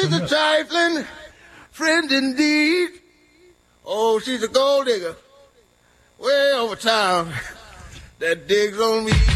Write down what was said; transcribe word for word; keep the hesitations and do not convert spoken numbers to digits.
She's a trifling friend indeed. Oh, she's a gold digger way over town that digs on me.